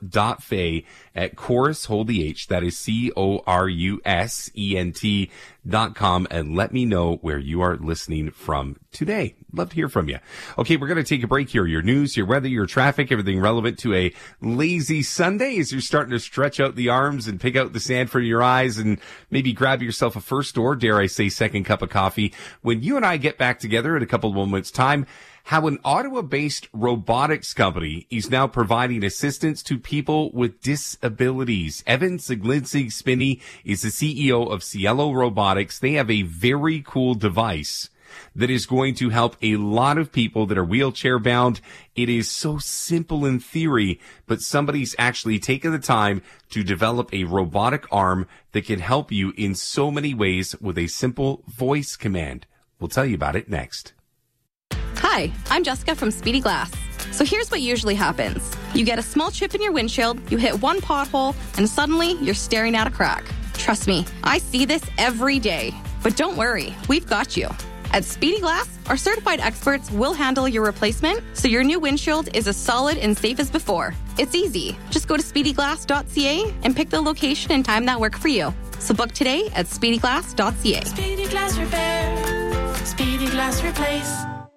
Jennifer.Fay at Chorus, hold the H, that is CORUSENT.com, and let me know where you are listening from today. Love to hear from you. Okay, we're going to take a break here. Your news, your weather, your traffic, everything relevant to a lazy Sunday as you're starting to stretch out the arms and pick out the sand from your eyes and maybe grab yourself a first or, dare I say, second cup of coffee. When you and I get back together in a couple of moments' time, how an Ottawa-based robotics company is now providing assistance to people with disabilities. Evan Zaglinski-Spinney is the CEO of Cielo Robotics. They have a very cool device that is going to help a lot of people that are wheelchair bound. It is so simple in theory, but somebody's actually taken the time to develop a robotic arm that can help you in so many ways with a simple voice command. We'll tell you about it next. Hi, I'm Jessica from Speedy Glass. So here's what usually happens. You get a small chip in your windshield, you hit one pothole, and suddenly you're staring at a crack. Trust me, I see this every day. But don't worry, we've got you. At Speedy Glass, our certified experts will handle your replacement so your new windshield is as solid and safe as before. It's easy. Just go to speedyglass.ca and pick the location and time that work for you. So book today at speedyglass.ca. Speedy Glass Repair. Speedy Glass Replace.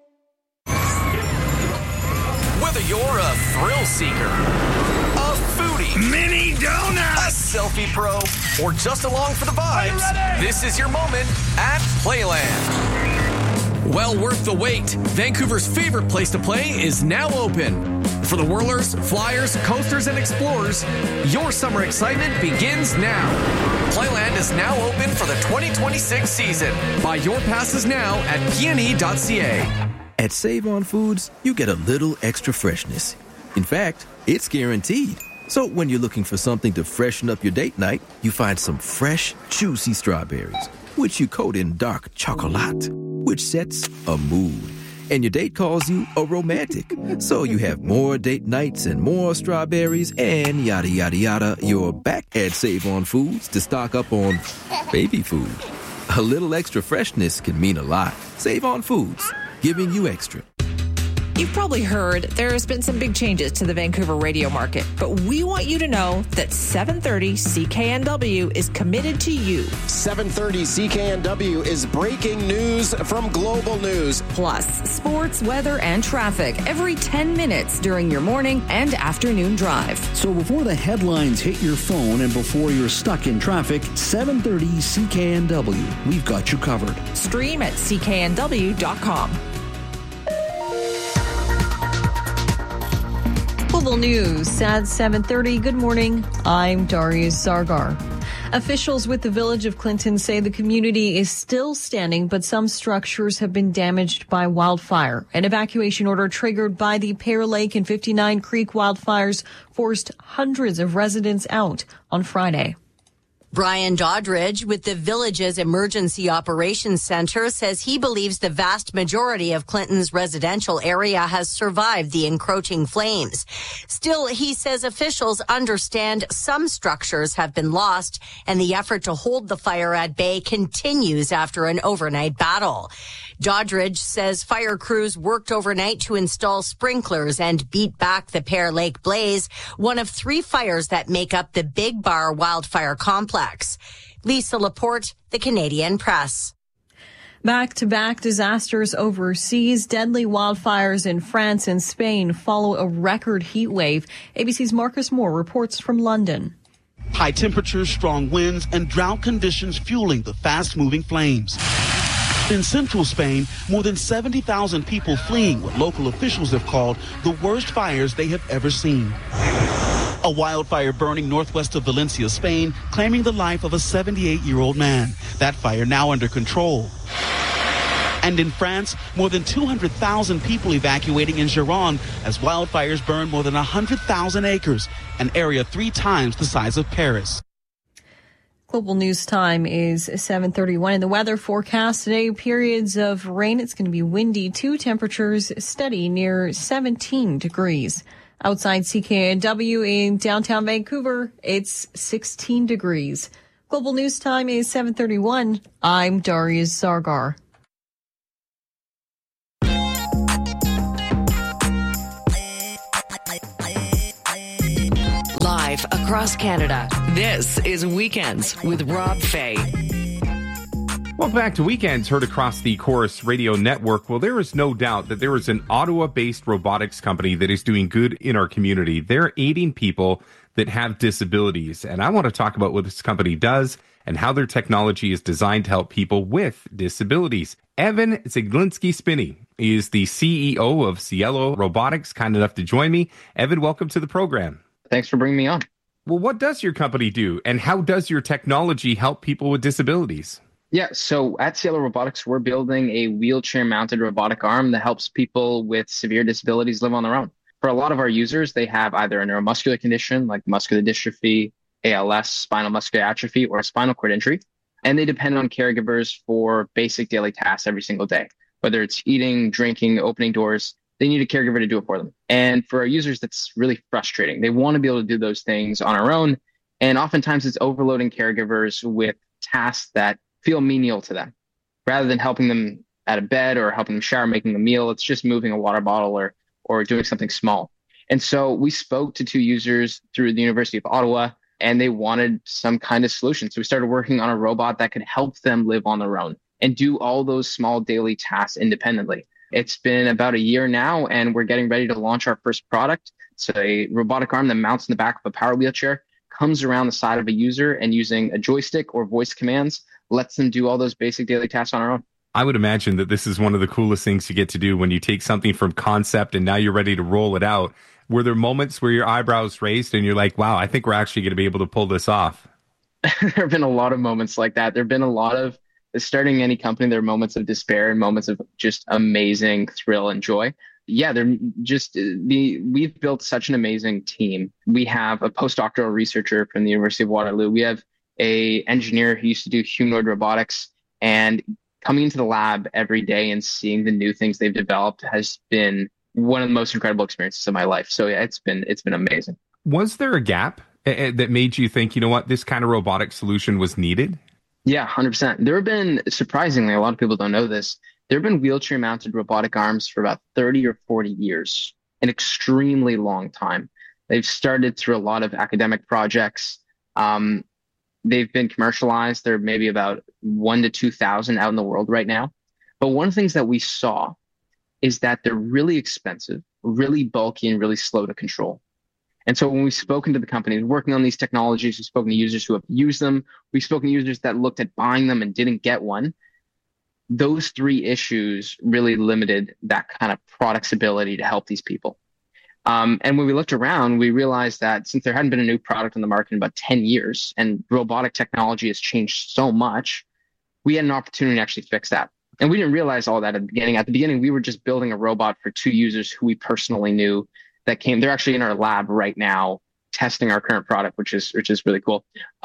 Whether you're a thrill seeker, a foodie, mini donut, a selfie pro, or just along for the vibes, this is your moment at Playland. Well worth the wait. Vancouver's favorite place to play is now open. For the whirlers, flyers, coasters, and explorers, your summer excitement begins now. Playland is now open for the 2026 season. Buy your passes now at guiane.ca. At Save On Foods, you get a little extra freshness. In fact, it's guaranteed. So when you're looking for something to freshen up your date night, you find some fresh, juicy strawberries, which you coat in dark chocolate, which sets a mood. And your date calls you a romantic. So you have more date nights and more strawberries and yada, yada, yada. You're back at Save On Foods to stock up on baby food. A little extra freshness can mean a lot. Save On Foods, giving you extra. You've probably heard there has been some big changes to the Vancouver radio market, but we want you to know that 730 CKNW is committed to you. 730 CKNW is breaking news from Global News. Plus, sports, weather, and traffic every 10 minutes during your morning and afternoon drive. So before the headlines hit your phone and before you're stuck in traffic, 730 CKNW. We've got you covered. Stream at cknw.com. Global News at 7:30. Good morning. I'm Darius Zargar. Officials with the Village of Clinton say the community is still standing, but some structures have been damaged by wildfire. An evacuation order triggered by the Pear Lake and 59 Creek wildfires forced hundreds of residents out on Friday. Brian Doddridge with the Village's Emergency Operations Center says he believes the vast majority of Clinton's residential area has survived the encroaching flames. Still, he says officials understand some structures have been lost and the effort to hold the fire at bay continues after an overnight battle. Doddridge says fire crews worked overnight to install sprinklers and beat back the Pear Lake blaze, one of 3 fires that make up the Big Bar wildfire complex. Lisa Laporte, The Canadian Press. Back-to-back disasters overseas. Deadly wildfires in France and Spain follow a record heat wave. ABC's Marcus Moore reports from London. High temperatures, strong winds, and drought conditions fueling the fast-moving flames. In central Spain, more than 70,000 people fleeing what local officials have called the worst fires they have ever seen. A wildfire burning northwest of Valencia, Spain, claiming the life of a 78-year-old man. That fire now under control. And in France, more than 200,000 people evacuating in Gironde as wildfires burn more than 100,000 acres, an area 3 times the size of Paris. Global News time is 7:31. In the weather forecast today, periods of rain. It's going to be windy too. Temperatures steady near 17 degrees. Outside CKNW in downtown Vancouver, it's 16 degrees. Global News time is 7:31. I'm Darius Zargar. life across Canada. This is Weekends with Rob Fay. Welcome back to Weekends, heard across the Chorus Radio Network. Well, there is no doubt that there is an Ottawa-based robotics company that is doing good in our community. They're aiding people that have disabilities. And I want to talk about what this company does and how their technology is designed to help people with disabilities. Evan Zaglinski-Spinney is the CEO of Cielo Robotics, kind enough to join me. Evan, welcome to the program. Thanks for bringing me on. Well, what does your company do, and how does your technology help people with disabilities? Yeah, so at Cielo Robotics, we're building a wheelchair-mounted robotic arm that helps people with severe disabilities live on their own. For a lot of our users, they have either a neuromuscular condition like muscular dystrophy, ALS, spinal muscular atrophy, or a spinal cord injury, and they depend on caregivers for basic daily tasks every single day. Whether it's eating, drinking, opening doors, they need a caregiver to do it for them. And for our users, that's really frustrating. They want to be able to do those things on our own, and oftentimes it's overloading caregivers with tasks that feel menial to them. Rather than helping them out of bed or helping them shower, making a meal, it's just moving a water bottle or doing something small. And so we spoke to 2 users through the University of Ottawa, and they wanted some kind of solution. So we started working on a robot that could help them live on their own and do all those small daily tasks independently. It's been about a year now, and we're getting ready to launch our first product. It's a robotic arm that mounts in the back of a power wheelchair, comes around the side of a user, and using a joystick or voice commands, lets them do all those basic daily tasks on our own. I would imagine that this is one of the coolest things you get to do when you take something from concept and now you're ready to roll it out. Were there moments where your eyebrows raised and you're like, wow, I think we're actually going to be able to pull this off? There have been a lot of moments like that. There have been a lot of, starting any company, there are moments of despair and moments of just amazing thrill and joy. Yeah, we've built such an amazing team. We have a postdoctoral researcher from the University of Waterloo. We have an engineer who used to do humanoid robotics, and coming into the lab every day and seeing the new things they've developed has been one of the most incredible experiences of my life. So yeah, it's been amazing. Was there a gap that made you think, you know what, this kind of robotic solution was needed? Yeah, 100%. There have been, surprisingly, a lot of people don't know this, there have been wheelchair-mounted robotic arms for about 30 or 40 years, an extremely long time. They've started through a lot of academic projects. They've been commercialized. There are maybe about 1,000 to 2,000 out in the world right now. But one of the things that we saw is that they're really expensive, really bulky, and really slow to control. And so when we've spoken to the companies working on these technologies, we've spoken to users who have used them, we've spoken to users that looked at buying them and didn't get one. Those 3 issues really limited that kind of product's ability to help these people. And when we looked around, we realized that since there hadn't been a new product on the market in about 10 years and robotic technology has changed so much, we had an opportunity to actually fix that. And we didn't realize all that at the beginning. At the beginning, we were just building a robot for 2 users who we personally knew that came. They're actually in our lab right now testing our current product, which is really cool.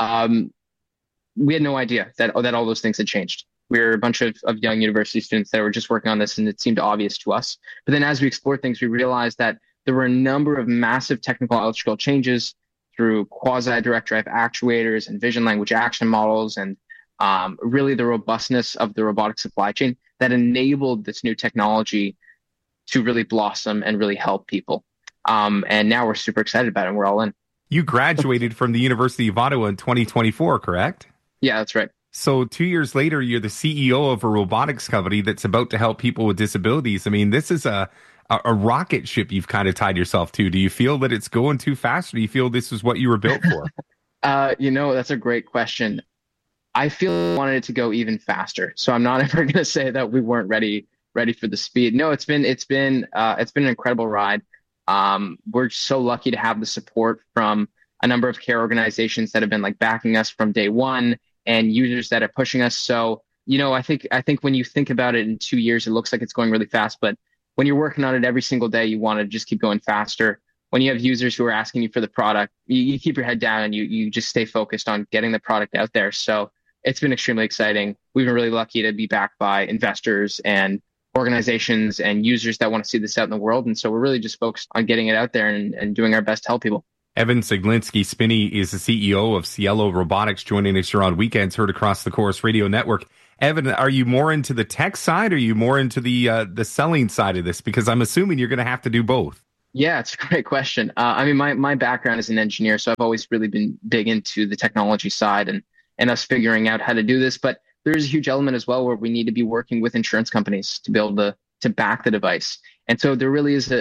We had no idea that all those things had changed. We were a bunch of young university students that were just working on this, and it seemed obvious to us. But then as we explored things, we realized that there were a number of massive technical electrical changes through quasi-direct drive actuators and vision language action models and really the robustness of the robotic supply chain that enabled this new technology to really blossom and really help people. And now we're super excited about it, and we're all in. You graduated from the University of Ottawa in 2024, correct? Yeah, that's right. So 2 years later, you're the CEO of a robotics company that's about to help people with disabilities. I mean, this is a rocket ship you've kind of tied yourself to. Do you feel that it's going too fast, or do you feel this is what you were built for? That's a great question. I feel I wanted it to go even faster. So I'm not ever going to say that we weren't ready for the speed. No, it's been an incredible ride. We're so lucky to have the support from a number of care organizations that have been backing us from day one, and users that are pushing us. So, I think when you think about it in 2 years, it looks like it's going really fast, but when you're working on it every single day, you want to just keep going faster. When you have users who are asking you for the product, you keep your head down and you just stay focused on getting the product out there. So it's been extremely exciting. We've been really lucky to be backed by investors and organizations and users that want to see this out in the world. And so we're really just focused on getting it out there and doing our best to help people. Evan Zaglinski-Spinney is the CEO of Cielo Robotics, joining us here on Weekends, heard across the Chorus Radio Network. Evan, are you more into the tech side, or are you more into the selling side of this? Because I'm assuming you're going to have to do both. Yeah, it's a great question. I mean, my background is an engineer, so I've always really been big into the technology side and us figuring out how to do this. But there's a huge element as well where we need to be working with insurance companies to be able to back the device. And so there really is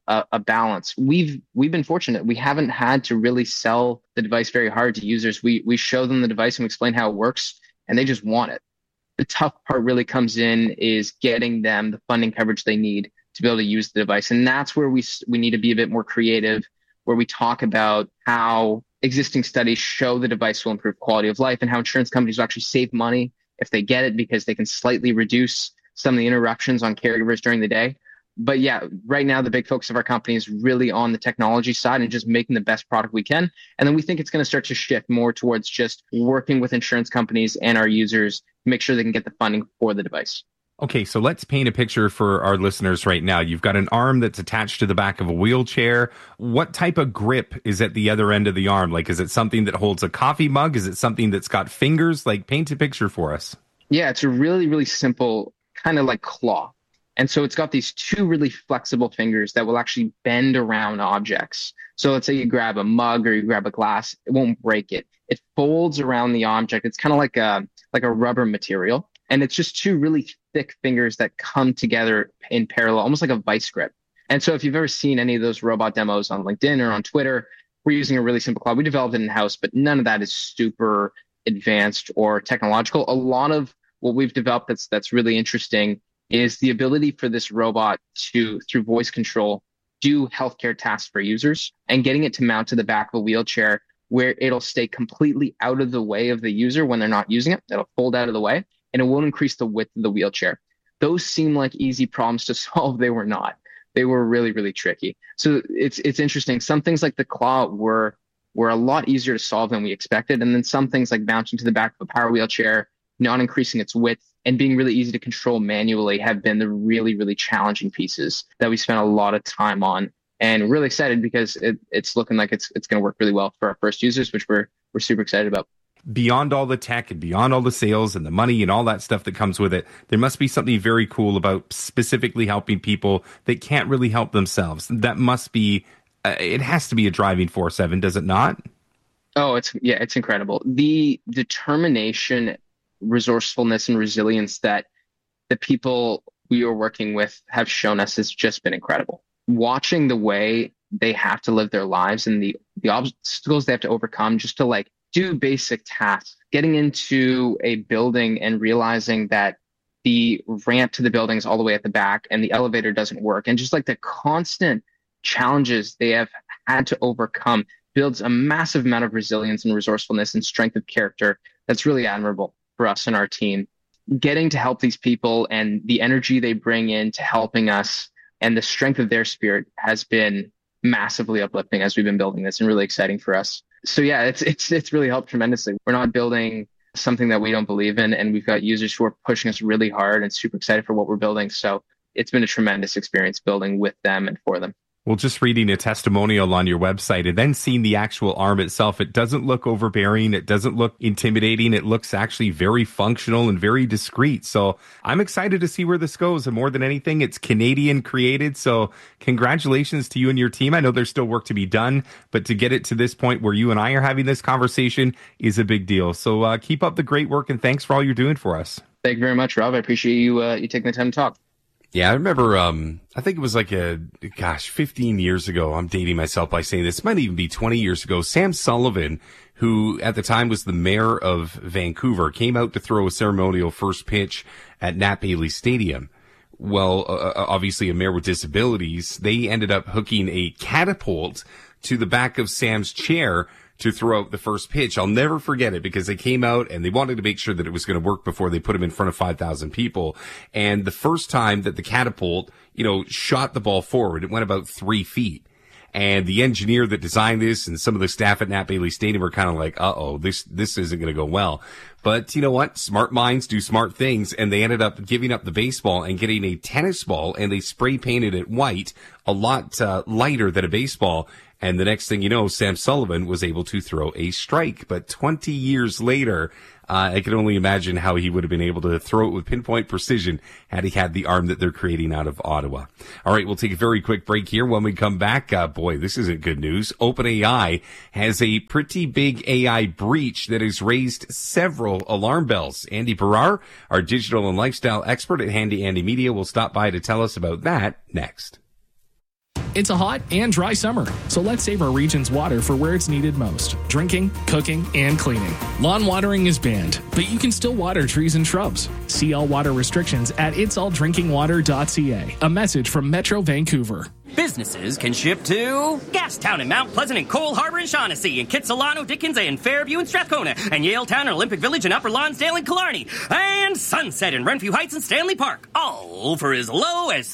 a balance. We've been fortunate. We haven't had to really sell the device very hard to users. We show them the device and we explain how it works, and they just want it. The tough part really comes in is getting them the funding coverage they need to be able to use the device. And that's where we need to be a bit more creative, where we talk about how existing studies show the device will improve quality of life and how insurance companies will actually save money if they get it because they can slightly reduce some of the interruptions on caregivers during the day. But yeah, right now, the big focus of our company is really on the technology side and just making the best product we can. And then we think it's going to start to shift more towards just working with insurance companies and our users to make sure they can get the funding for the device. Okay, so let's paint a picture for our listeners right now. You've got an arm that's attached to the back of a wheelchair. What type of grip is at the other end of the arm? Like, is it something that holds a coffee mug? Is it something that's got fingers? Like, paint a picture for us. Yeah, it's a really, really simple kind of like claw. And so it's got these two really flexible fingers that will actually bend around objects. So let's say you grab a mug or you grab a glass, it won't break it. It folds around the object. It's kind of like a rubber material. And it's just two really thick fingers that come together in parallel, almost like a vice grip. And so if you've ever seen any of those robot demos on LinkedIn or on Twitter, we're using a really simple claw. We developed it in-house, but none of that is super advanced or technological. A lot of what we've developed that's really interesting is the ability for this robot to, through voice control, do healthcare tasks for users and getting it to mount to the back of a wheelchair where it'll stay completely out of the way of the user when they're not using it. It'll fold out of the way and it won't increase the width of the wheelchair. Those seem like easy problems to solve. They were not. They were really, really tricky. So it's interesting. Some things like the claw were a lot easier to solve than we expected. And then some things like mounting to the back of a power wheelchair, not increasing its width, and being really easy to control manually have been the really, really challenging pieces that we spent a lot of time on. And really excited because it's looking like it's going to work really well for our first users, which we're super excited about. Beyond all the tech and beyond all the sales and the money and all that stuff that comes with it, there must be something very cool about specifically helping people that can't really help themselves. That must be, it has to be a driving force, Evan, does it not? Oh, it's incredible. The determination, resourcefulness, and resilience that the people we are working with have shown us has just been incredible. Watching the way they have to live their lives and the obstacles they have to overcome just to like do basic tasks, getting into a building and realizing that the ramp to the building is all the way at the back and the elevator doesn't work. And just like the constant challenges they have had to overcome builds a massive amount of resilience and resourcefulness and strength of character that's really admirable for us and our team. Getting to help these people and the energy they bring in to helping us and the strength of their spirit has been massively uplifting as we've been building this and really exciting for us. So yeah, it's really helped tremendously. We're not building something that we don't believe in, and we've got users who are pushing us really hard and super excited for what we're building. So it's been a tremendous experience building with them and for them. Well, just reading a testimonial on your website and then seeing the actual arm itself, it doesn't look overbearing. It doesn't look intimidating. It looks actually very functional and very discreet. So I'm excited to see where this goes. And more than anything, it's Canadian created. So congratulations to you and your team. I know there's still work to be done, but to get it to this point where you and I are having this conversation is a big deal. So keep up the great work and thanks for all you're doing for us. Thank you very much, Rob. I appreciate you taking the time to talk. Yeah, I remember, I think it was like 15 years ago. I'm dating myself by saying this. It might even be 20 years ago. Sam Sullivan, who at the time was the mayor of Vancouver, came out to throw a ceremonial first pitch at Nat Bailey Stadium. Well, obviously a mayor with disabilities, they ended up hooking a catapult to the back of Sam's chair to throw out the first pitch. I'll never forget it because they came out and they wanted to make sure that it was going to work before they put him in front of 5,000 people. And the first time that the catapult, shot the ball forward, it went about 3 feet. And the engineer that designed this and some of the staff at Nat Bailey Stadium were kind of like, this isn't going to go well. But you know what? Smart minds do smart things, and they ended up giving up the baseball and getting a tennis ball, and they spray painted it white, a lot lighter than a baseball. And the next thing you know, Sam Sullivan was able to throw a strike. But 20 years later, I can only imagine how he would have been able to throw it with pinpoint precision had he had the arm that they're creating out of Ottawa. All right, we'll take a very quick break here. When we come back, boy, this isn't good news. OpenAI has a pretty big AI breach that has raised several alarm bells. Andy Barrar, our digital and lifestyle expert at Handy Andy Media, will stop by to tell us about that next. It's a hot and dry summer, so let's save our region's water for where it's needed most: drinking, cooking, and cleaning. Lawn watering is banned, but you can still water trees and shrubs. See all water restrictions at itsalldrinkingwater.ca. A message from Metro Vancouver. Businesses can ship to Gastown and Mount Pleasant and Cole Harbour and Shaughnessy and Kitsilano, Dickens and Fairview and Strathcona and Yaletown and Olympic Village and Upper Lonsdale and Killarney and Sunset and Renfrew Heights and Stanley Park, all for as low as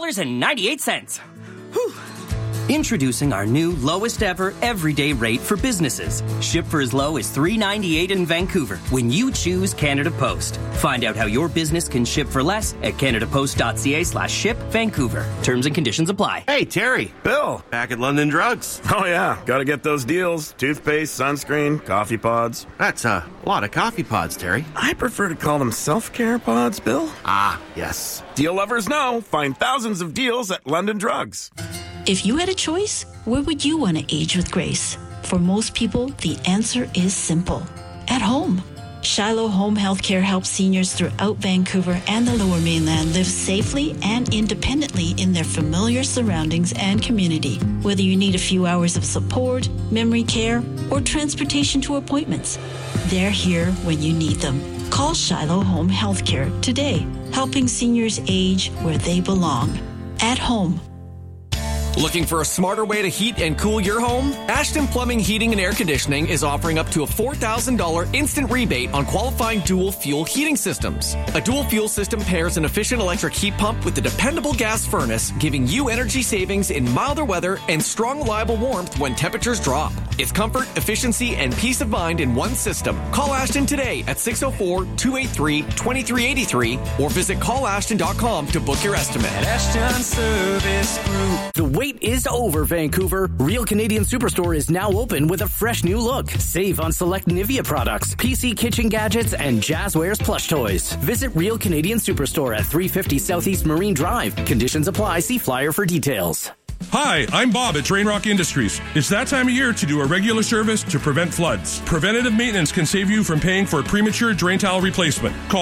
$3.98. Whew. Introducing our new lowest ever everyday rate for businesses. Ship for as low as $3.98 in Vancouver when you choose Canada Post. Find out how your business can ship for less at canadapost.ca/ship Vancouver. Terms and conditions apply. Hey, Terry. Bill, back at London Drugs. Oh, yeah. Gotta get those deals. Toothpaste, sunscreen, coffee pods. That's a lot of coffee pods, Terry. I prefer to call them self-care pods, Bill. Ah, yes. Deal lovers know. Find thousands of deals at London Drugs. If you had a choice, where would you want to age with grace? For most people, the answer is simple. At home. Shiloh Home Healthcare helps seniors throughout Vancouver and the Lower Mainland live safely and independently in their familiar surroundings and community. Whether you need a few hours of support, memory care, or transportation to appointments, they're here when you need them. Call Shiloh Home Healthcare today, helping seniors age where they belong. At home. Looking for a smarter way to heat and cool your home? Ashton Plumbing, Heating and Air Conditioning is offering up to a $4,000 instant rebate on qualifying dual fuel heating systems. A dual fuel system pairs an efficient electric heat pump with a dependable gas furnace, giving you energy savings in milder weather and strong, reliable warmth when temperatures drop. It's comfort, efficiency, and peace of mind in one system. Call Ashton today at 604-283-2383 or visit callashton.com to book your estimate. At Ashton Service Group. The wait is over, Vancouver. Real Canadian Superstore is now open with a fresh new look. Save on select Nivea products, PC kitchen gadgets, and Jazzwares plush toys. Visit Real Canadian Superstore at 350 Southeast Marine Drive. Conditions apply. See flyer for details. Hi, I'm Bob at Drain Rock Industries. It's that time of year to do a regular service to prevent floods. Preventative maintenance can save you from paying for a premature drain tile replacement. Call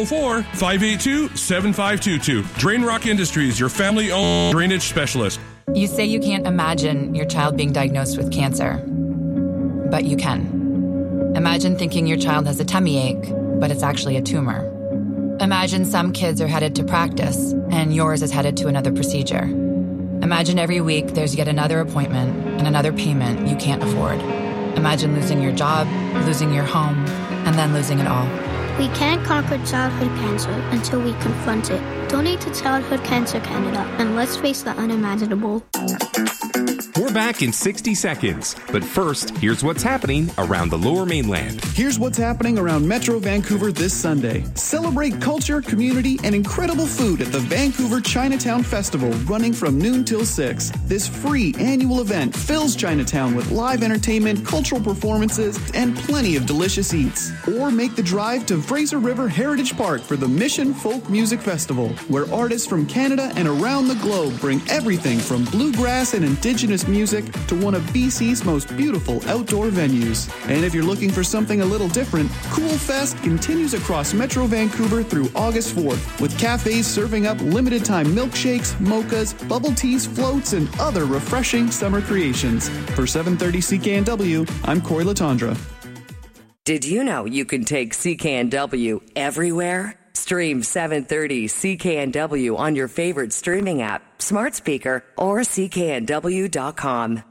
604-582-7522. Drain Rock Industries, your family-owned drainage specialist. You say you can't imagine your child being diagnosed with cancer, but you can. Imagine thinking your child has a tummy ache, but it's actually a tumor. Imagine some kids are headed to practice, and yours is headed to another procedure. Imagine every week there's yet another appointment and another payment you can't afford. Imagine losing your job, losing your home, and then losing it all. We can't conquer childhood cancer until we confront it. Donate to Childhood Cancer Canada, and let's face the unimaginable. We're back in 60 seconds. But first, here's what's happening around the Lower Mainland. Here's what's happening around Metro Vancouver this Sunday. Celebrate culture, community, and incredible food at the Vancouver Chinatown Festival, running from noon till 6. This free annual event fills Chinatown with live entertainment, cultural performances, and plenty of delicious eats. Or make the drive to Fraser River Heritage Park for the Mission Folk Music Festival, where artists from Canada and around the globe bring everything from bluegrass and indigenous music to one of BC's most beautiful outdoor venues. And if you're looking for something a little different, Cool Fest continues across Metro Vancouver through August 4th, with cafes serving up limited-time milkshakes, mochas, bubble teas, floats, and other refreshing summer creations. For 730 CKNW, I'm Corey Latondra. Did you know you can take CKNW everywhere? Stream 730 CKNW on your favorite streaming app, smart speaker, or CKNW.com.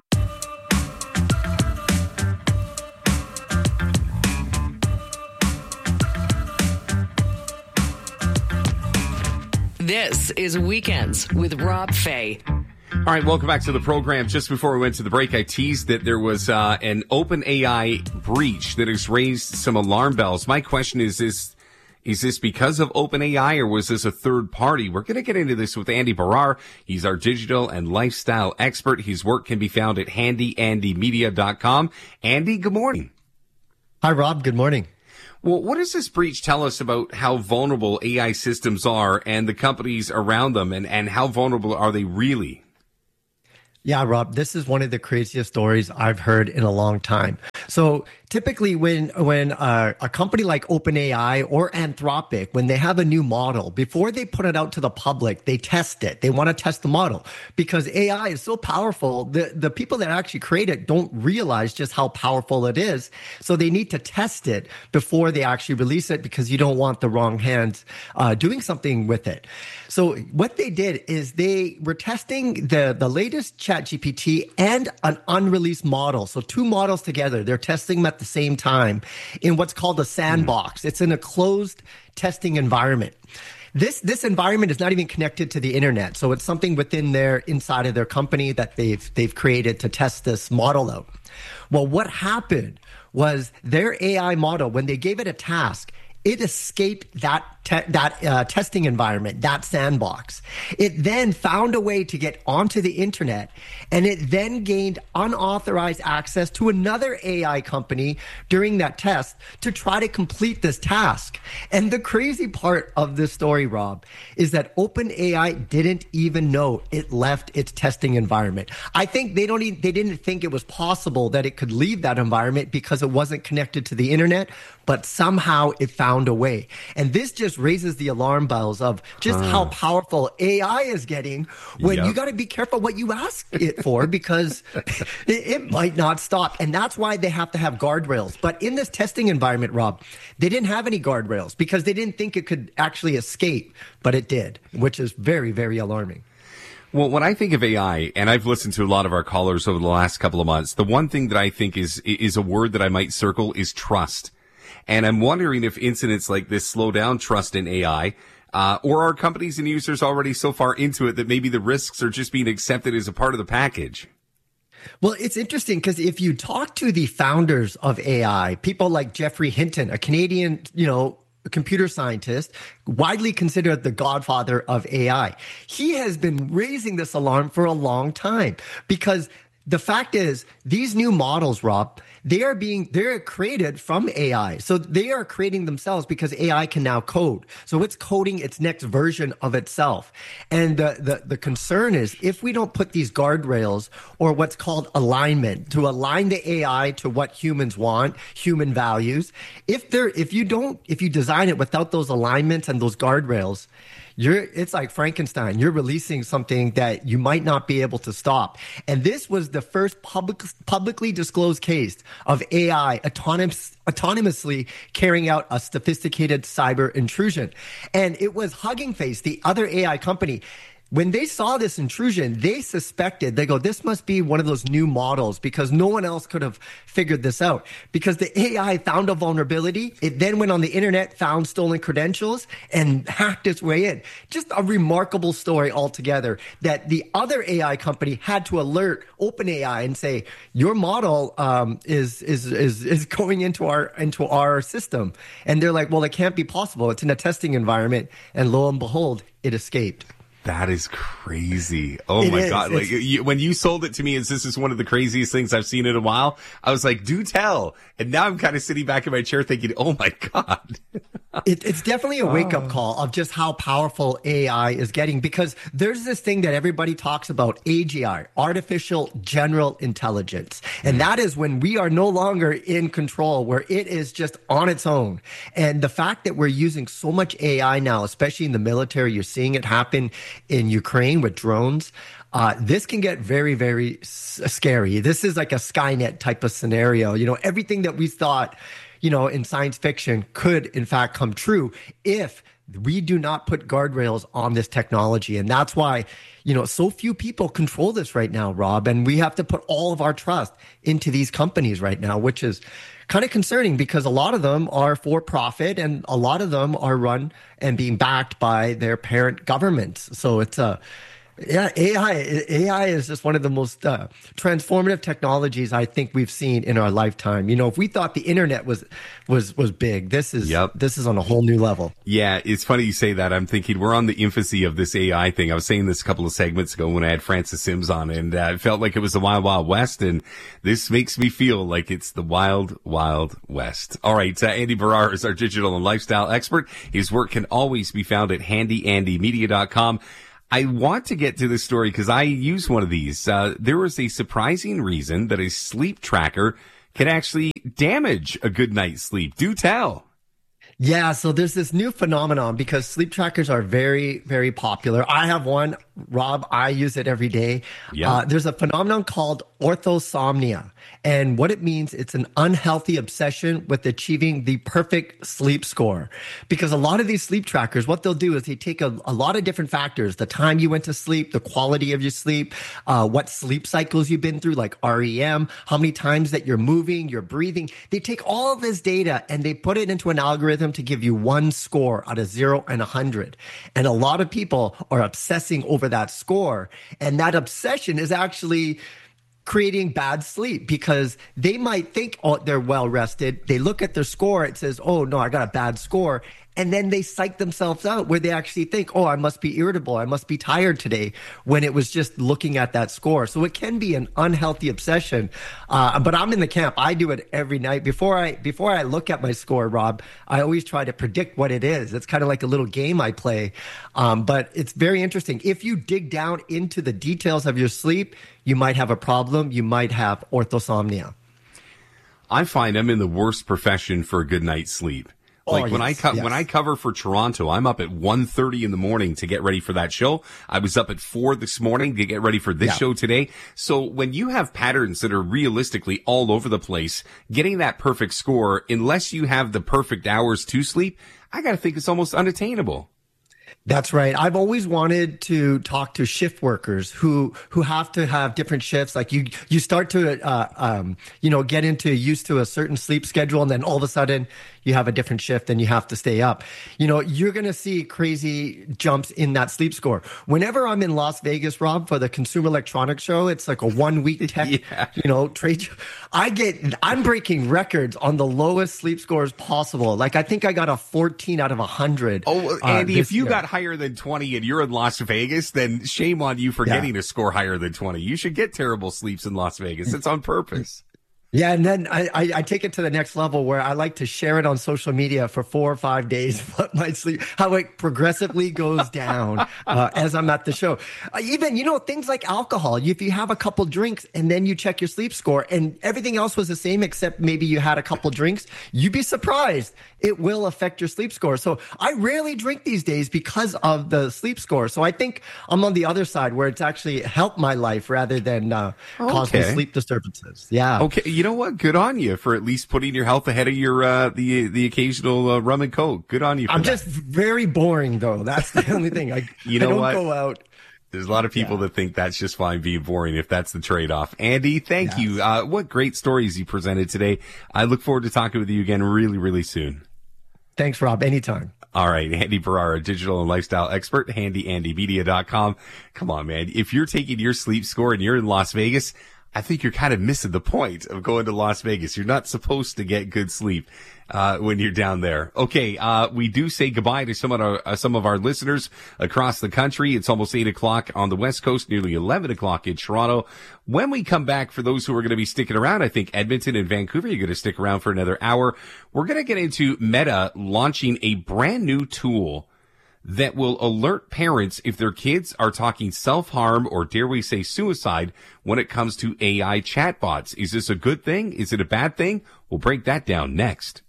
This is Weekends with Rob Fay. All right, welcome back to the program. Just before we went to the break, I teased that there was an OpenAI breach that has raised some alarm bells. My question is this because of OpenAI, or was this a third party? We're going to get into this with Andy Barrar. He's our digital and lifestyle expert. His work can be found at handyandymedia.com. Andy, good morning. Hi, Rob. Good morning. Well, what does this breach tell us about how vulnerable AI systems are and the companies around them, and how vulnerable are they really? Yeah, Rob, this is one of the craziest stories I've heard in a long time. So typically when a company like OpenAI or Anthropic, when they have a new model, before they put it out to the public, they test it. They want to test the model because AI is so powerful. The people that actually create it don't realize just how powerful it is. So they need to test it before they actually release it because you don't want the wrong hands doing something with it. So what they did is they were testing the latest ChatGPT and an unreleased model. So two models together. They're testing them at the same time in what's called a sandbox. It's in a closed testing environment. This environment is not even connected to the internet. So it's something within inside of their company that they've created to test this model out. Well, what happened was their AI model, when they gave it a task, it escaped that testing environment, that sandbox. It then found a way to get onto the internet, and it then gained unauthorized access to another AI company during that test to try to complete this task. And the crazy part of this story, Rob, is that OpenAI didn't even know it left its testing environment. I think they didn't think it was possible that it could leave that environment because it wasn't connected to the internet, but somehow it found a way. And this just raises the alarm bells of just how powerful AI is getting when you got to be careful what you ask it for because it might not stop. And that's why they have to have guardrails. But in this testing environment, Rob, they didn't have any guardrails because they didn't think it could actually escape, but it did, which is very, very alarming. Well, when I think of AI, and I've listened to a lot of our callers over the last couple of months, the one thing that I think is a word that I might circle is trust. And I'm wondering if incidents like this slow down trust in AI, or are companies and users already so far into it that maybe the risks are just being accepted as a part of the package? Well, it's interesting because if you talk to the founders of AI, people like Geoffrey Hinton, a Canadian, a computer scientist, widely considered the godfather of AI, he has been raising this alarm for a long time because the fact is these new models, Rob, they're created from AI. So they are creating themselves because AI can now code. So it's coding its next version of itself. And the concern is if we don't put these guardrails or what's called alignment to align the AI to what humans want, human values, if you design it without those alignments and those guardrails, it's like Frankenstein. You're releasing something that you might not be able to stop. And this was the first publicly disclosed case of AI autonomously carrying out a sophisticated cyber intrusion. And it was Hugging Face, the other AI company. When they saw this intrusion, they go, this must be one of those new models because no one else could have figured this out. Because the AI found a vulnerability. It then went on the internet, found stolen credentials, and hacked its way in. Just a remarkable story altogether that the other AI company had to alert OpenAI and say, your model is going into our system. And they're like, well, it can't be possible. It's in a testing environment. And lo and behold, it escaped. That is crazy. Oh my God. Like when you sold it to me as this is one of the craziest things I've seen in a while, I was like, do tell. And now I'm kind of sitting back in my chair thinking, oh my God. It's definitely a wake-up call of just how powerful AI is getting because there's this thing that everybody talks about, AGI, artificial general intelligence. And that is when we are no longer in control, where it is just on its own. And the fact that we're using so much AI now, especially in the military, you're seeing it happen in Ukraine with drones. This can get very, very scary. This is like a Skynet type of scenario. Everything that we thought, in science fiction could in fact come true if we do not put guardrails on this technology. And that's why, so few people control this right now, Rob. And we have to put all of our trust into these companies right now, which is kind of concerning because a lot of them are for profit and a lot of them are run and being backed by their parent governments. So it's Yeah, AI is just one of the most transformative technologies I think we've seen in our lifetime. You know, if we thought the internet was big, this is on a whole new level. Yeah, it's funny you say that. I'm thinking we're on the infancy of this AI thing. I was saying this a couple of segments ago when I had Francis Sims on, and it felt like it was the Wild Wild West, and this makes me feel like it's the Wild Wild West. All right, Andy Baryer is our digital and lifestyle expert. His work can always be found at handyandymedia.com. I want to get to this story because I use one of these. There was a surprising reason that a sleep tracker can actually damage a good night's sleep. Do tell. Yeah, so there's this new phenomenon because sleep trackers are very, very popular. I have one, Rob. I use it every day. Yeah. There's a phenomenon called orthosomnia. And what it means, it's an unhealthy obsession with achieving the perfect sleep score. Because a lot of these sleep trackers, what they'll do is they take a lot of different factors, the time you went to sleep, the quality of your sleep, what sleep cycles you've been through, like REM, how many times that you're moving, you're breathing. They take all of this data and they put it into an algorithm to give you one score out of 0 and 100. And a lot of people are obsessing over that score. And that obsession is actually creating bad sleep because they might think, oh, they're well rested. They look at their score. It says, oh, no, I got a bad score. And then they psych themselves out where they actually think, oh, I must be irritable. I must be tired today, when it was just looking at that score. So it can be an unhealthy obsession. But I'm in the camp. I do it every night. Before I look at my score, Rob, I always try to predict what it is. It's kind of like a little game I play. But it's very interesting. If you dig down into the details of your sleep, you might have a problem. You might have orthosomnia. I find I'm in the worst profession for a good night's sleep. Like when I cover for Toronto, I'm up at 1:30 in the morning to get ready for that show. I was up at 4 this morning to get ready for this show today. So when you have patterns that are realistically all over the place, getting that perfect score, unless you have the perfect hours to sleep, I got to think it's almost unattainable. That's right. I've always wanted to talk to shift workers who have to have different shifts. Like you start to, get used to a certain sleep schedule, and then all of a sudden you have a different shift and you have to stay up. You know, you're going to see crazy jumps in that sleep score. Whenever I'm in Las Vegas, Rob, for the Consumer Electronics Show, it's like a 1 week tech, trade. I'm breaking records on the lowest sleep scores possible. Like I think I got a 14 out of 100. Oh, Andy, if you got higher than 20 and you're in Las Vegas, then shame on you for getting a score higher than 20. You should get terrible sleeps in Las Vegas. It's on purpose. Yeah, and then I take it to the next level where I like to share it on social media for 4 or 5 days, what my sleep, how it progressively goes down as I'm at the show. Even, things like alcohol. If you have a couple drinks and then you check your sleep score and everything else was the same except maybe you had a couple drinks, you'd be surprised. It will affect your sleep score. So I rarely drink these days because of the sleep score. So I think I'm on the other side where it's actually helped my life rather than caused me sleep disturbances. Yeah. Okay. You know what? Good on you for at least putting your health ahead of your the occasional rum and coke. Good on you for I'm just very boring, though. That's the only thing. I don't go out. There's a lot of people that think that's just fine being boring if that's the trade-off. Andy, thank you. What great stories you presented today. I look forward to talking with you again really, really soon. Thanks, Rob. Anytime. All right. Andy Baryer, digital and lifestyle expert, handyandymedia.com. Come on, man. If you're taking your sleep score and you're in Las Vegas, I think you're kind of missing the point of going to Las Vegas. You're not supposed to get good sleep when you're down there. Okay, we do say goodbye to some of our listeners across the country. It's almost 8 o'clock on the West Coast, nearly 11 o'clock in Toronto. When we come back, for those who are going to be sticking around, I think Edmonton and Vancouver, you're going to stick around for another hour. We're going to get into Meta launching a brand new tool that will alert parents if their kids are talking self-harm or, dare we say, suicide when it comes to AI chatbots. Is this a good thing? Is it a bad thing? We'll break that down next.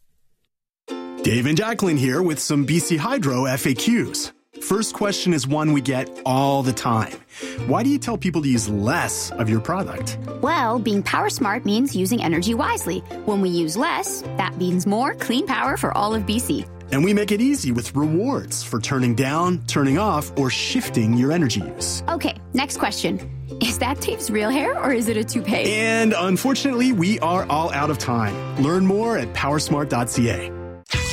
Dave and Jacqueline here with some BC Hydro FAQs. First question is one we get all the time. Why do you tell people to use less of your product? Well, being power smart means using energy wisely. When we use less, that means more clean power for all of BC. And we make it easy with rewards for turning down, turning off, or shifting your energy use. Okay, next question. Is that Dave's real hair or is it a toupee? And unfortunately, we are all out of time. Learn more at powersmart.ca.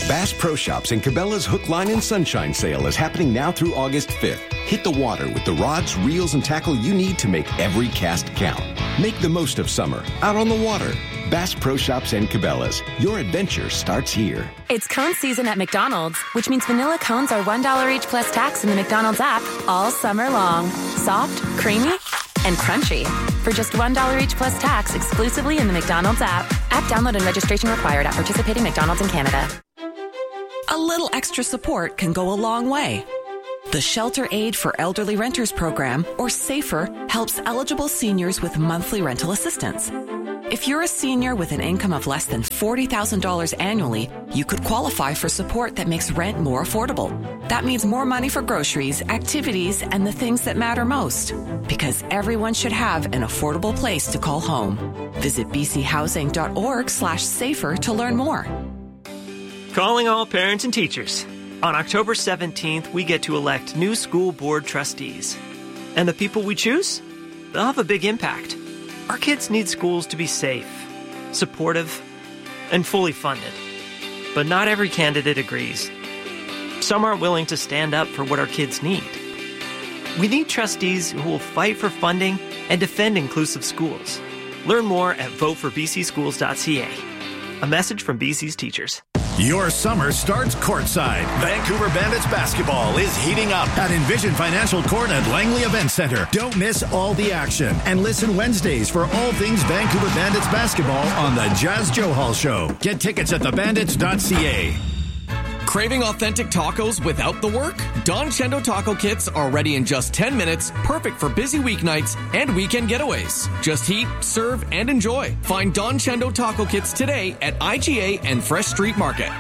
Bass Pro Shops and Cabela's Hook, Line, and Sunshine sale is happening now through August 5th. Hit the water with the rods, reels, and tackle you need to make every cast count. Make the most of summer out on the water. Bass Pro Shops and Cabela's. Your adventure starts here. It's cone season at McDonald's, which means vanilla cones are $1 each plus tax in the McDonald's app all summer long. Soft, creamy, and crunchy. For just $1 each plus tax exclusively in the McDonald's app. App download and registration required at participating McDonald's in Canada. A little extra support can go a long way. The Shelter Aid for Elderly Renters program, or SAFER, helps eligible seniors with monthly rental assistance. If you're a senior with an income of less than $40,000 annually, you could qualify for support that makes rent more affordable. That means more money for groceries, activities, and the things that matter most. Because everyone should have an affordable place to call home. Visit bchousing.org/safer to learn more. Calling all parents and teachers. On October 17th, we get to elect new school board trustees. And the people we choose? They'll have a big impact. Our kids need schools to be safe, supportive, and fully funded. But not every candidate agrees. Some aren't willing to stand up for what our kids need. We need trustees who will fight for funding and defend inclusive schools. Learn more at voteforbcschools.ca. A message from BC's teachers. Your summer starts courtside. Vancouver Bandits basketball is heating up at Envision Financial Court at Langley Event Center. Don't miss all the action and listen Wednesdays for all things Vancouver Bandits basketball on the Jazz Joe Hall Show. Get tickets at thebandits.ca. Craving authentic tacos without the work? Don Chendo taco kits are ready in just 10 minutes, perfect for busy weeknights and weekend getaways. Just heat, serve, and enjoy. Find Don Chendo taco kits today at IGA and Fresh Street Market.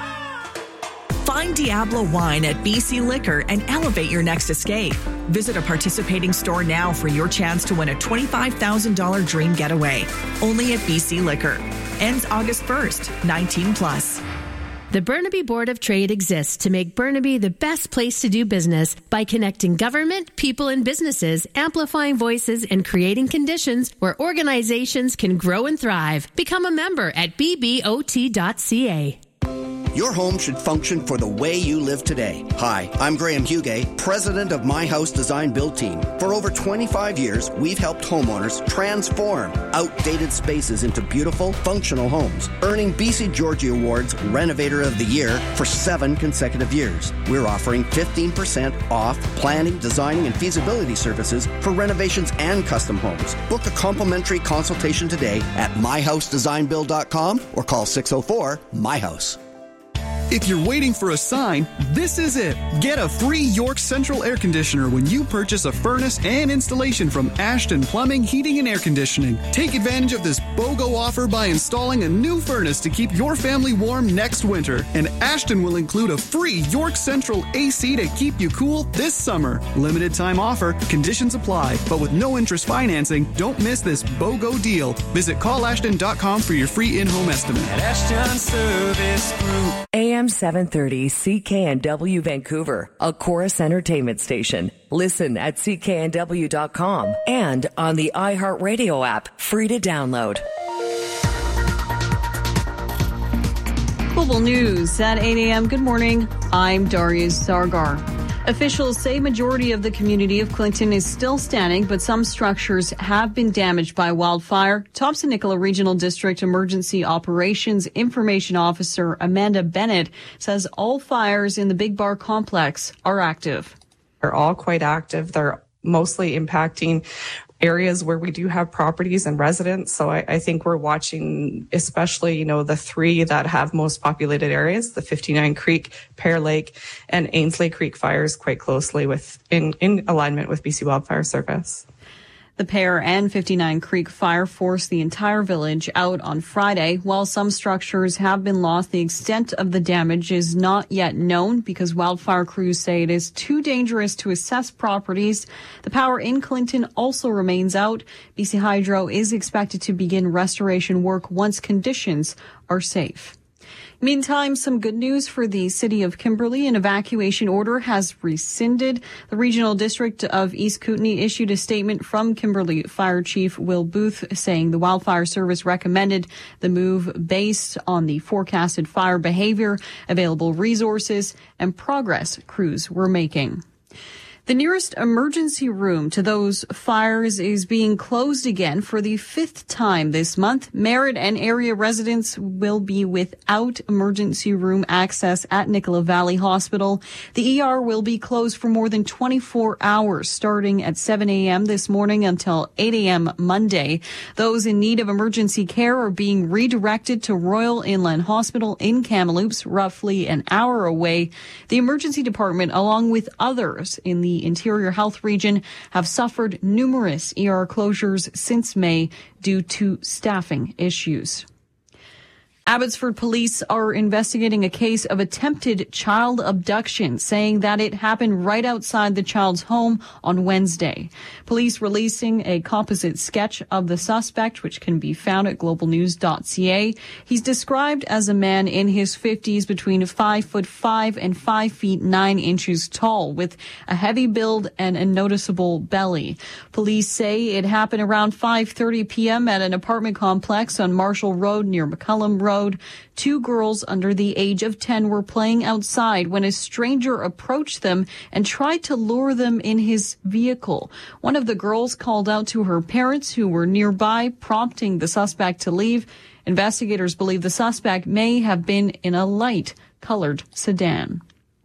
Find Diablo Wine at BC Liquor and elevate your next escape. Visit a participating store now for your chance to win a $25,000 dream getaway. Only at BC Liquor. Ends August 1st, 19+. The Burnaby Board of Trade exists to make Burnaby the best place to do business by connecting government, people, and businesses, amplifying voices, and creating conditions where organizations can grow and thrive. Become a member at bbot.ca. Your home should function for the way you live today. Hi, I'm Graham Hugay, president of My House Design Build Team. For over 25 years, we've helped homeowners transform outdated spaces into beautiful, functional homes, earning BC Georgie Awards Renovator of the Year for 7 consecutive years. We're offering 15% off planning, designing, and feasibility services for renovations and custom homes. Book a complimentary consultation today at myhousedesignbuild.com or call 604-MY-HOUSE. If you're waiting for a sign, this is it. Get a free York Central air conditioner when you purchase a furnace and installation from Ashton Plumbing, Heating, and Air Conditioning. Take advantage of this BOGO offer by installing a new furnace to keep your family warm next winter. And Ashton will include a free York Central AC to keep you cool this summer. Limited time offer. Conditions apply. But with no interest financing, don't miss this BOGO deal. Visit callashton.com for your free in-home estimate. At Ashton Service Group. AM 730 CKNW Vancouver, a Chorus Entertainment station. Listen at cknw.com and on the iHeartRadio app, free to download. Global News at 8 a.m. Good morning. I'm Darius Sargar. Officials say majority of the community of Clinton is still standing, but some structures have been damaged by wildfire. Thompson-Nicola Regional District Emergency Operations Information Officer Amanda Bennett says all fires in the Big Bar complex are active. They're all quite active. They're mostly impacting areas where we do have properties and residents. So I think we're watching, especially, the 3 that have most populated areas, the 59 Creek, Pear Lake, and Ainsley Creek fires quite closely in alignment with BC Wildfire Service. The Pear and 59 Creek fire forced the entire village out on Friday. While some structures have been lost, the extent of the damage is not yet known because wildfire crews say it is too dangerous to assess properties. The power in Clinton also remains out. BC Hydro is expected to begin restoration work once conditions are safe. Meantime, some good news for the city of Kimberley. An evacuation order has rescinded. The regional district of East Kootenay issued a statement from Kimberley Fire Chief Will Booth saying the wildfire service recommended the move based on the forecasted fire behavior, available resources, and progress crews were making. The nearest emergency room to those fires is being closed again for the 5th time this month. Merritt and area residents will be without emergency room access at Nicola Valley Hospital. The ER will be closed for more than 24 hours, starting at 7 a.m. this morning until 8 a.m. Monday. Those in need of emergency care are being redirected to Royal Inland Hospital in Kamloops, roughly an hour away. The emergency department, along with others in the Interior Health region, have suffered numerous ER closures since May due to staffing issues. Abbotsford police are investigating a case of attempted child abduction, saying that it happened right outside the child's home on Wednesday. Police releasing a composite sketch of the suspect, which can be found at globalnews.ca. He's described as a man in his 50s, between 5'5" and 5 feet 9 inches tall, with a heavy build and a noticeable belly. Police say it happened around 5:30 p.m. at an apartment complex on Marshall Road near McCullum Road. 2 girls under the age of 10 were playing outside when a stranger approached them and tried to lure them in his vehicle. One of the girls called out to her parents, who were nearby, prompting the suspect to leave. Investigators believe the suspect may have been in a light-colored sedan.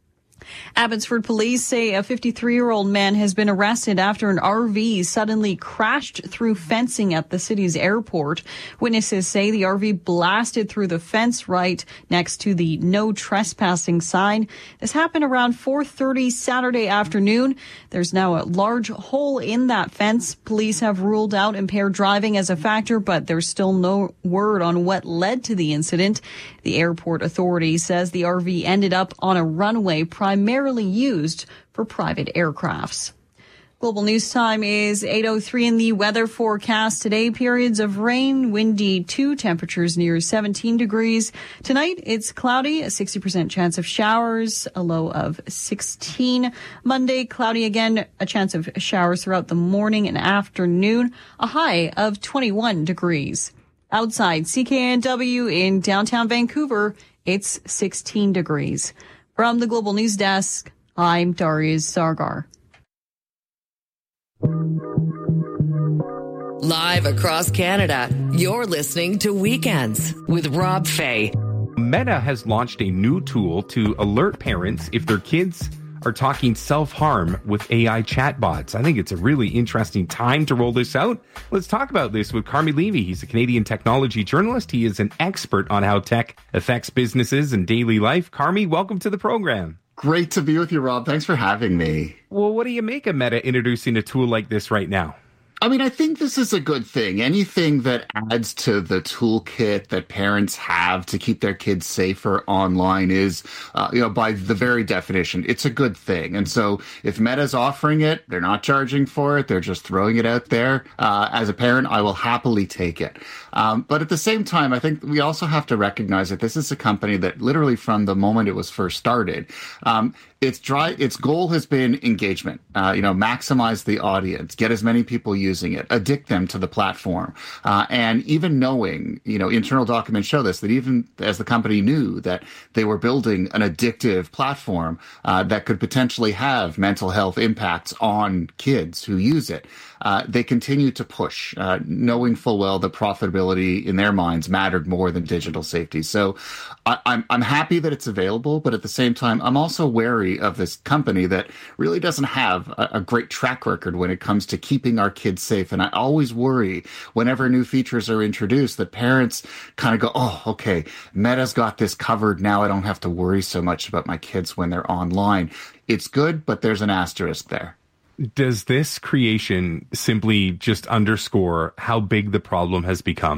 Abbotsford police say a 53-year-old man has been arrested after an RV suddenly crashed through fencing at the city's airport. Witnesses say the RV blasted through the fence right next to the no trespassing sign. This happened around 4:30 Saturday afternoon. There's now a large hole in that fence. Police have ruled out impaired driving as a factor, but there's still no word on what led to the incident. The airport authority says the RV ended up on a runway primarily used for private aircrafts. Global News Time is 8:03 in the weather forecast. Today, periods of rain, windy 2, temperatures near 17 degrees. Tonight, it's cloudy, a 60% chance of showers, a low of 16. Monday, cloudy again, a chance of showers throughout the morning and afternoon, a high of 21 degrees. Outside CKNW in downtown Vancouver, it's 16 degrees. From the Global News Desk, I'm Darius Sargar. Live across Canada, you're listening to Weekends with Rob Fay. Meta has launched a new tool to alert parents if their kids are talking self-harm with AI chatbots. I think it's a really interesting time to roll this out. Let's talk about this with Carmi Levy. He's a Canadian technology journalist. He is an expert on how tech affects businesses and daily life. Carmi, welcome to the program. Great to be with you, Rob. Thanks for having me. Well, what do you make of Meta introducing a tool like this right now? I mean, I think this is a good thing. Anything that adds to the toolkit that parents have to keep their kids safer online is, by the very definition, it's a good thing. And so if Meta's offering it, they're not charging for it, they're just throwing it out there. As a parent, I will happily take it. But at the same time, I think we also have to recognize that this is a company that literally from the moment it was first started, its goal has been engagement, maximize the audience, get as many people using it, addict them to the platform. And even knowing, internal documents show this, that even as the company knew that they were building an addictive platform that could potentially have mental health impacts on kids who use it, they continue to push, knowing full well that profitability in their minds mattered more than digital safety. So I'm happy that it's available, but at the same time, I'm also wary of this company that really doesn't have a great track record when it comes to keeping our kids safe. And I always worry whenever new features are introduced that parents kind of go, oh, okay, Meta's got this covered. Now I don't have to worry so much about my kids when they're online. It's good, but there's an asterisk there. Does this creation simply just underscore how big the problem has become?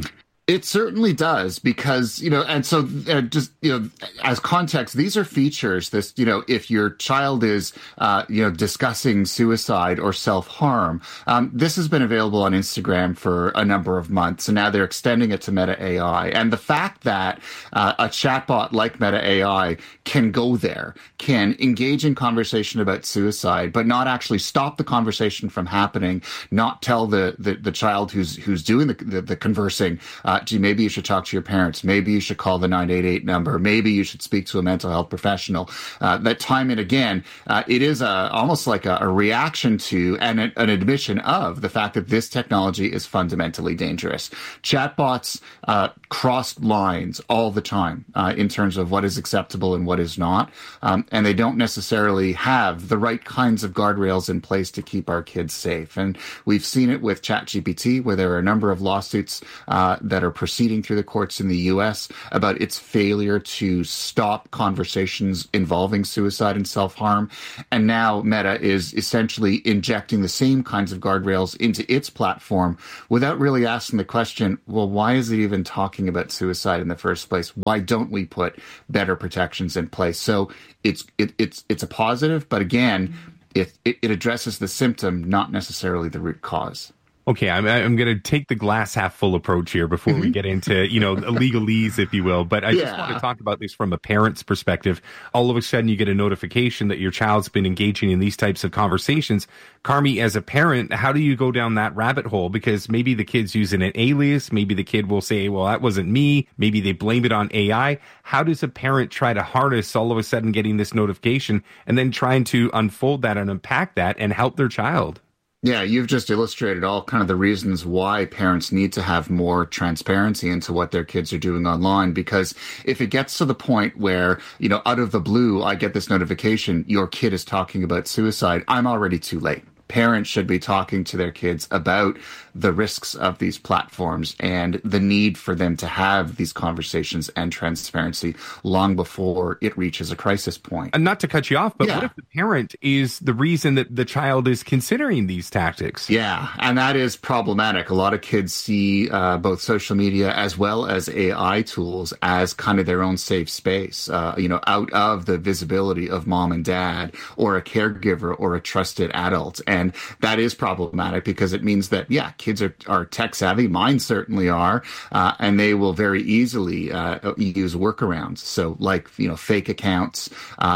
It certainly does, because, and so just, as context, these are features this, if your child is, discussing suicide or self-harm, this has been available on Instagram for a number of months, and now they're extending it to Meta AI. And the fact that a chatbot like Meta AI can go there, can engage in conversation about suicide, but not actually stop the conversation from happening, not tell the child who's doing the conversing, gee, maybe you should talk to your parents. Maybe you should call the 988 number. Maybe you should speak to a mental health professional. That time and again, it is almost like a reaction to and an admission of the fact that this technology is fundamentally dangerous. Chatbots cross lines all the time in terms of what is acceptable and what is not. And they don't necessarily have the right kinds of guardrails in place to keep our kids safe. And we've seen it with ChatGPT, where there are a number of lawsuits that are proceeding through the courts in the U.S. about its failure to stop conversations involving suicide and self-harm. And now Meta is essentially injecting the same kinds of guardrails into its platform without really asking the question, well, why is it even talking about suicide in the first place? Why don't we put better protections in place? So it's a positive, but again, it addresses the symptom, not necessarily the root cause. Okay, I'm going to take the glass half full approach here before we get into, legalese, if you will. But I just want to talk about this from a parent's perspective. All of a sudden, you get a notification that your child's been engaging in these types of conversations. Carmi, as a parent, how do you go down that rabbit hole? Because maybe the kid's using an alias. Maybe the kid will say, well, that wasn't me. Maybe they blame it on AI. How does a parent try to harness all of a sudden getting this notification and then trying to unfold that and unpack that and help their child? Yeah, you've just illustrated all kind of the reasons why parents need to have more transparency into what their kids are doing online. Because if it gets to the point where, out of the blue, I get this notification, your kid is talking about suicide, I'm already too late. Parents should be talking to their kids about the risks of these platforms and the need for them to have these conversations and transparency long before it reaches a crisis point. And not to cut you off, but what if the parent is the reason that the child is considering these tactics? Yeah, and that is problematic. A lot of kids see both social media as well as AI tools as kind of their own safe space, out of the visibility of mom and dad or a caregiver or a trusted adult. And that is problematic because it means that, kids are tech savvy. Mine certainly are. And they will very easily use workarounds. So like, fake accounts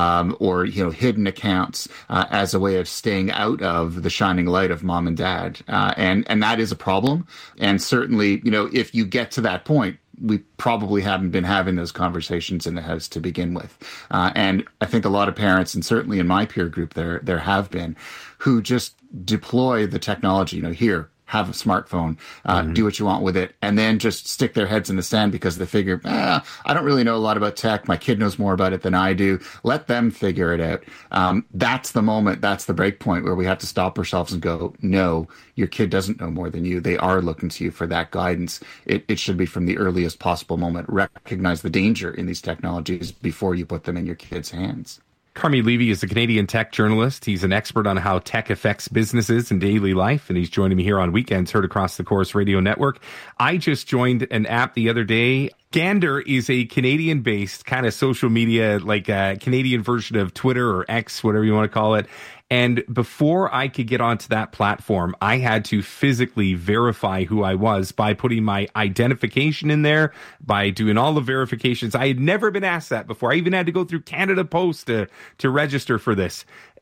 or, hidden accounts as a way of staying out of the shining light of mom and dad. And that is a problem. And certainly, if you get to that point, we probably haven't been having those conversations in the house to begin with. And I think a lot of parents, and certainly in my peer group, there have been, who just deploy the technology, here, have a smartphone, do what you want with it, and then just stick their heads in the sand because they figure, I don't really know a lot about tech. My kid knows more about it than I do. Let them figure it out. That's the moment, that's the break point where we have to stop ourselves and go, no, your kid doesn't know more than you. They are looking to you for that guidance. It should be from the earliest possible moment. Recognize the danger in these technologies before you put them in your kids' hands. Carmi Levy is a Canadian tech journalist. He's an expert on how tech affects businesses and daily life, and he's joining me here on Weekends, heard across the Corus Radio Network. I just joined an app the other day. Gander is a Canadian-based kind of social media, like a Canadian version of Twitter or X, whatever you want to call it. And before I could get onto that platform, I had to physically verify who I was by putting my identification in there, by doing all the verifications. I had never been asked that before. I even had to go through Canada Post to register for this.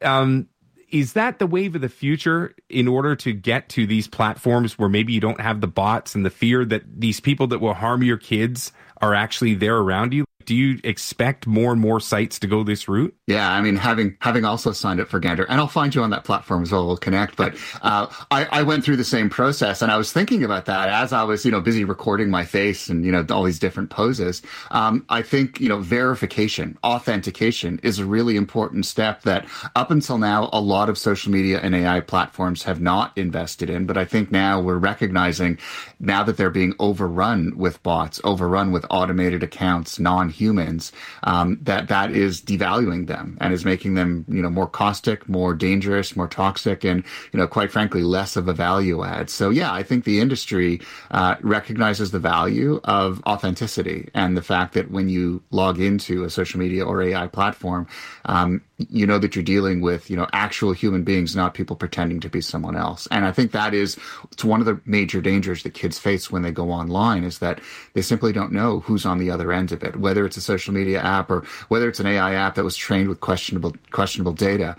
Is that the wave of the future in order to get to these platforms where maybe you don't have the bots and the fear that these people that will harm your kids are actually there around you? Do you expect more and more sites to go this route? Yeah, I mean, having also signed up for Gander, and I'll find you on that platform as well, we'll connect, but I went through the same process, and I was thinking about that as I was, busy recording my face and, all these different poses. I think, verification, authentication is a really important step that up until now, a lot of social media and AI platforms have not invested in, but I think now we're recognizing now that they're being overrun with bots, overrun with automated accounts, non-human humans, that is devaluing them and is making them, more caustic, more dangerous, more toxic, and, quite frankly, less of a value add. So yeah, I think the industry recognizes the value of authenticity and the fact that when you log into a social media or AI platform, you know that you're dealing with, actual human beings, not people pretending to be someone else. And I think it's one of the major dangers that kids face when they go online, is that they simply don't know who's on the other end of it, whether it's a social media app or whether it's an AI app that was trained with questionable data.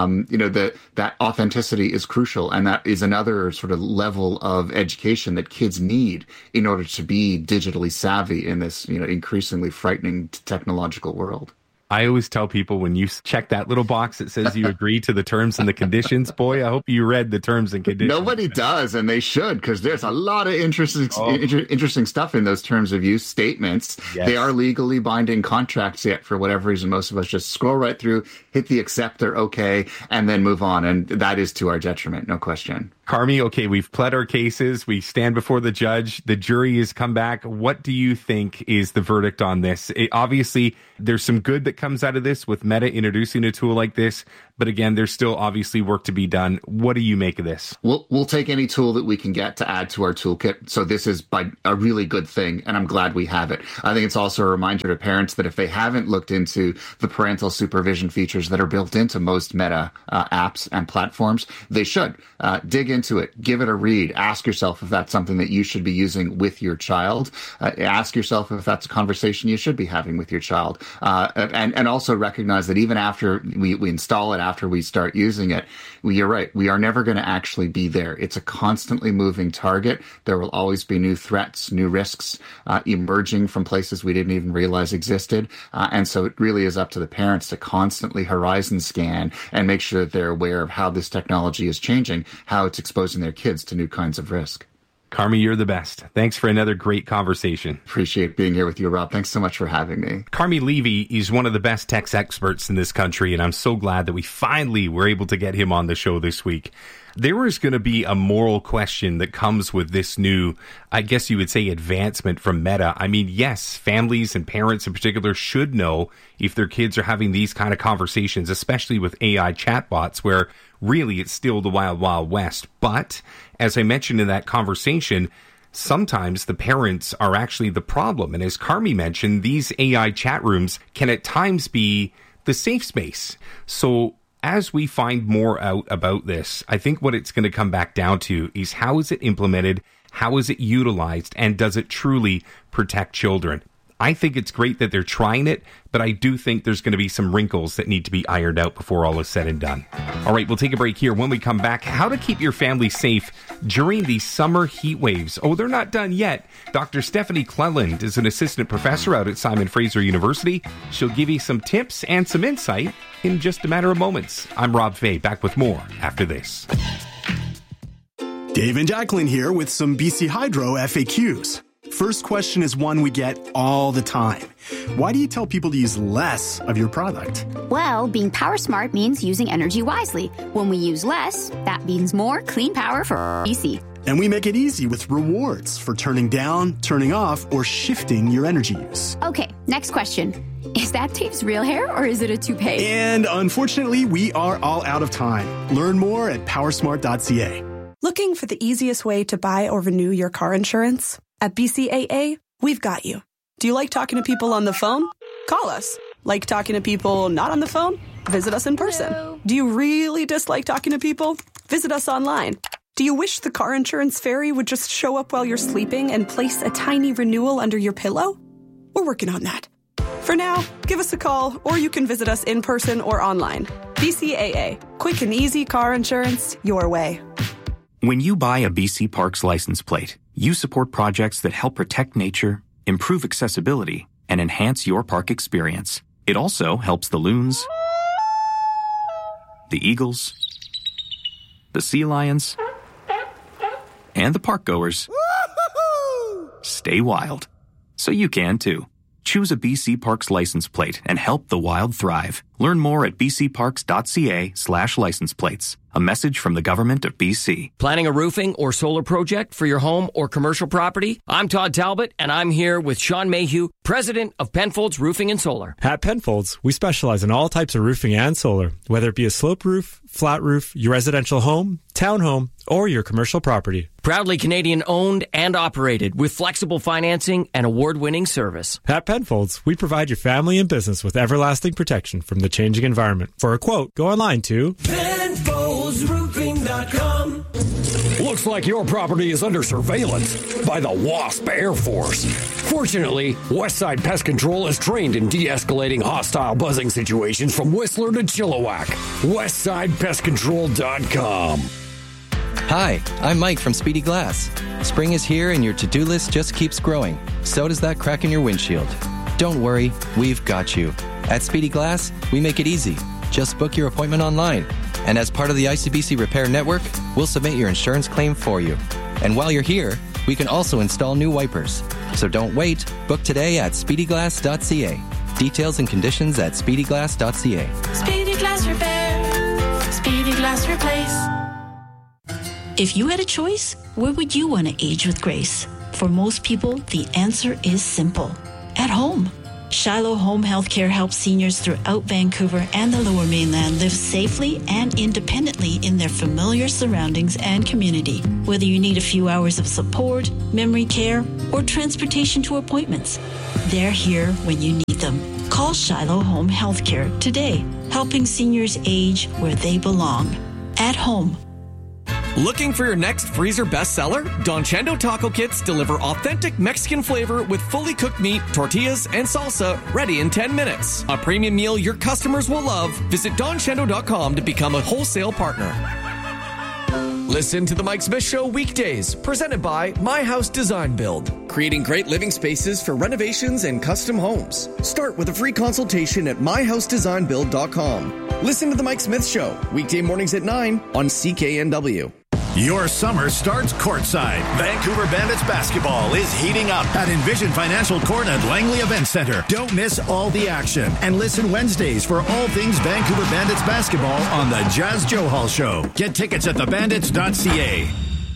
That authenticity is crucial. And that is another sort of level of education that kids need in order to be digitally savvy in this, increasingly frightening technological world. I always tell people, when you check that little box that says you agree to the terms and the conditions, boy, I hope you read the terms and conditions. Nobody does, and they should, because there's a lot of interesting stuff in those terms of use statements. Yes. They are legally binding contracts, yet for whatever reason, most of us just scroll right through, hit the accept or okay, and then move on. And that is to our detriment, no question. Carmi, okay, we've pled our cases. We stand before the judge. The jury has come back. What do you think is the verdict on this? Obviously, there's some good that comes out of this with Meta introducing a tool like this. But again, there's still obviously work to be done. What do you make of this? We'll take any tool that we can get to add to our toolkit. So this is a really good thing, and I'm glad we have it. I think it's also a reminder to parents that if they haven't looked into the parental supervision features that are built into most Meta apps and platforms, they should dig into it, give it a read, ask yourself if that's something that you should be using with your child. Ask yourself if that's a conversation you should be having with your child. And also recognize that even after we install it, after we start using it, you're right, we are never going to actually be there. It's a constantly moving target. There will always be new threats, new risks emerging from places we didn't even realize existed. And so it really is up to the parents to constantly horizon scan and make sure that they're aware of how this technology is changing, how it's exposing their kids to new kinds of risk. Carmi, you're the best. Thanks for another great conversation. Appreciate being here with you, Rob. Thanks so much for having me. Carmi Levy is one of the best tech experts in this country, and I'm so glad that we finally were able to get him on the show this week. There is going to be a moral question that comes with this new, I guess you would say, advancement from Meta. I mean, yes, families and parents in particular should know if their kids are having these kind of conversations, especially with AI chatbots, where really it's still the wild, wild west. But as I mentioned in that conversation, sometimes the parents are actually the problem. And as Carmi mentioned, these AI chat rooms can at times be the safe space. So as we find more out about this, I think what it's going to come back down to is how is it implemented, how is it utilized, and does it truly protect children? I think it's great that they're trying it, but I do think there's going to be some wrinkles that need to be ironed out before all is said and done. All right, we'll take a break here. When we come back, how to keep your family safe during the summer heat waves. Oh, they're not done yet. Dr. Stephanie Cleland is an assistant professor out at Simon Fraser University. She'll give you some tips and some insight in just a matter of moments. I'm Rob Fay, back with more after this. Dave and Jacqueline here with some BC Hydro FAQs. First question is one we get all the time. Why do you tell people to use less of your product? Well, being power smart means using energy wisely. When we use less, that means more clean power for BC. And we make it easy with rewards for turning down, turning off, or shifting your energy use. Okay, next question. Is that Dave's real hair or is it a toupee? And unfortunately, we are all out of time. Learn more at powersmart.ca. Looking for the easiest way to buy or renew your car insurance? At BCAA, we've got you. Do you like talking to people on the phone? Call us. Like talking to people not on the phone? Visit us in person. Hello. Do you really dislike talking to people? Visit us online. Do you wish the car insurance fairy would just show up while you're sleeping and place a tiny renewal under your pillow? We're working on that. For now, give us a call, or you can visit us in person or online. BCAA. Quick and easy car insurance your way. When you buy a BC Parks license plate, you support projects that help protect nature, improve accessibility, and enhance your park experience. It also helps the loons, the eagles, the sea lions, and the park goers stay wild. So you can too. Choose a BC Parks license plate and help the wild thrive. Learn more at bcparks.ca/license plates. A message from the government of BC. Planning a roofing or solar project for your home or commercial property? I'm Todd Talbot, and I'm here with Sean Mayhew, president of Penfolds Roofing and Solar. At Penfolds, we specialize in all types of roofing and solar, whether it be a sloped roof, flat roof, your residential home, townhome, or your commercial property. Proudly Canadian owned and operated with flexible financing and award-winning service. At Penfolds, we provide your family and business with everlasting protection from the changing environment. For a quote, go online to PenfoldsRoofing.com. Looks like your property is under surveillance by the WASP Air Force. Fortunately, Westside Pest Control is trained in de-escalating hostile buzzing situations from Whistler to Chilliwack. WestsidePestControl.com. Hi, I'm Mike from Speedy Glass. Spring is here and your to-do list just keeps growing. So does that crack in your windshield. Don't worry, we've got you. At Speedy Glass, we make it easy. Just book your appointment online. And as part of the ICBC Repair Network, we'll submit your insurance claim for you. And while you're here, we can also install new wipers. So don't wait. Book today at speedyglass.ca. Details and conditions at speedyglass.ca. Speedy Glass Repair. Speedy Glass Replace. If you had a choice, where would you want to age with grace? For most people, the answer is simple. At home. Shiloh Home Healthcare helps seniors throughout Vancouver and the Lower Mainland live safely and independently in their familiar surroundings and community. Whether you need a few hours of support, memory care, or transportation to appointments, they're here when you need them. Call Shiloh Home Healthcare today, helping seniors age where they belong. At home. Looking for your next freezer bestseller? Don Chendo Taco Kits deliver authentic Mexican flavor with fully cooked meat, tortillas, and salsa ready in 10 minutes. A premium meal your customers will love. Visit donchendo.com to become a wholesale partner. Listen to The Mike Smith Show weekdays, presented by My House Design Build. Creating great living spaces for renovations and custom homes. Start with a free consultation at myhousedesignbuild.com. Listen to The Mike Smith Show, weekday mornings at 9 on CKNW. Your summer starts courtside. Vancouver Bandits basketball is heating up at Envision Financial Court at Langley Event Center. Don't miss all the action and listen Wednesdays for all things Vancouver Bandits basketball on the Jazz Joe Hall Show. Get tickets at thebandits.ca.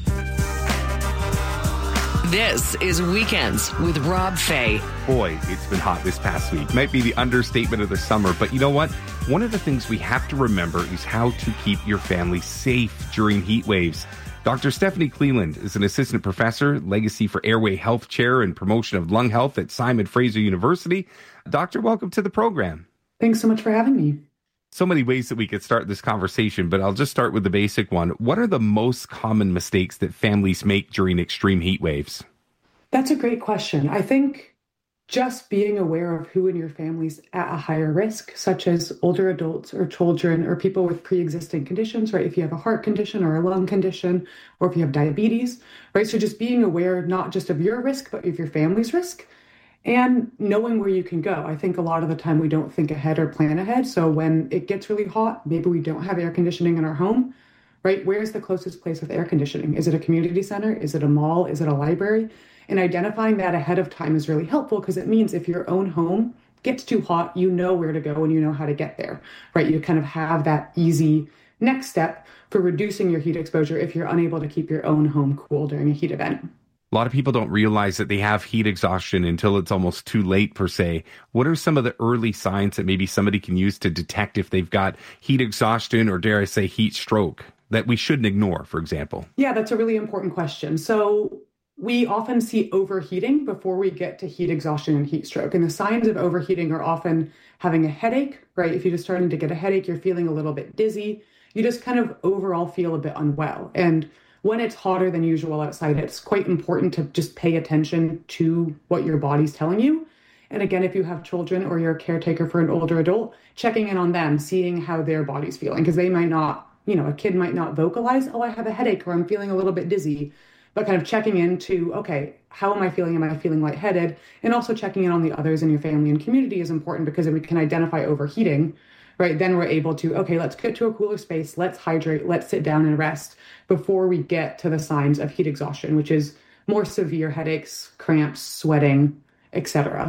This is Weekends with Rob Fay. Boy, it's been hot this past week. Might be the understatement of the summer, but you know what? One of the things we have to remember is how to keep your family safe during heat waves. Dr. Stephanie Cleland is an assistant professor, Legacy for Airway Health Chair and Promotion of Lung Health at Simon Fraser University. Doctor, welcome to the program. Thanks so much for having me. So many ways that we could start this conversation, but I'll just start with the basic one. What are the most common mistakes that families make during extreme heat waves? That's a great question. I think just being aware of who in your family's at a higher risk, such as older adults or children or people with pre-existing conditions, right? If you have a heart condition or a lung condition, or if you have diabetes, right? So just being aware not just of your risk, but of your family's risk. And knowing where you can go. I think a lot of the time we don't think ahead or plan ahead. So when it gets really hot, maybe we don't have air conditioning in our home, right? Where's the closest place with air conditioning? Is it a community center? Is it a mall? Is it a library? And identifying that ahead of time is really helpful because it means if your own home gets too hot, you know where to go and you know how to get there, right? You kind of have that easy next step for reducing your heat exposure if you're unable to keep your own home cool during a heat event. A lot of people don't realize that they have heat exhaustion until it's almost too late, per se. What are some of the early signs that maybe somebody can use to detect if they've got heat exhaustion or, dare I say, heat stroke that we shouldn't ignore, for example? Yeah, that's a really important question. So we often see overheating before we get to heat exhaustion and heat stroke. And the signs of overheating are often having a headache, right? If you're just starting to get a headache, you're feeling a little bit dizzy. You just kind of overall feel a bit unwell. And when it's hotter than usual outside, it's quite important to just pay attention to what your body's telling you. And again, if you have children or you're a caretaker for an older adult, checking in on them, seeing how their body's feeling, because they might not, a kid might not vocalize, oh, I have a headache or I'm feeling a little bit dizzy, but kind of checking into, okay, how am I feeling? Am I feeling lightheaded? And also checking in on the others in your family and community is important because if we can identify overheating, right, then we're able to, okay, let's get to a cooler space, let's hydrate, let's sit down and rest before we get to the signs of heat exhaustion, which is more severe headaches, cramps, sweating, etc.